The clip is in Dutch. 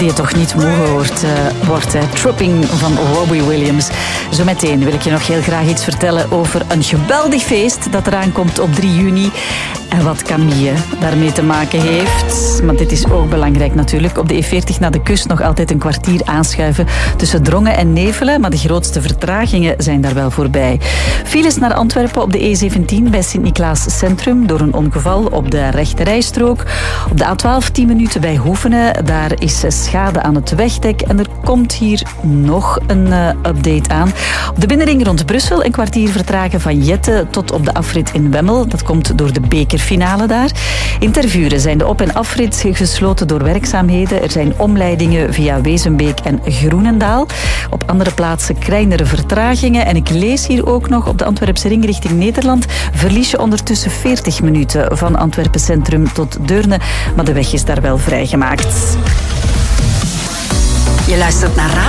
die je toch niet moe wordt. Tripping van Robbie Williams. Zometeen wil ik je nog heel graag iets vertellen over een geweldig feest dat eraan komt op 3 juni. En wat Camille daarmee te maken heeft. Maar dit is ook belangrijk natuurlijk. Op de E40 naar de kust nog altijd een kwartier aanschuiven tussen Drongen en Nevelen. Maar de grootste vertragingen zijn daar wel voorbij. Files naar Antwerpen op de E17 bij Sint-Niklaas Centrum door een ongeval op de rechterrijstrook. Op de A12 10 minuten bij Hoevenen. Daar is schade aan het wegdek. En er komt hier nog een update aan. Op de binnenring rond Brussel een kwartier vertragen van Jette tot op de afrit in Wemmel. Dat komt door de bekerfinale daar. In Tervuren zijn de op- en afrit gesloten door werkzaamheden. Er zijn omleidingen via Wezenbeek en Groenendaal. Op andere plaatsen kleinere vertragingen. En ik lees hier ook nog op de Antwerpse ring richting Nederland verlies je ondertussen 40 minuten van Antwerpen Centrum tot Deurne. Maar de weg is daar wel vrijgemaakt. Je luistert naar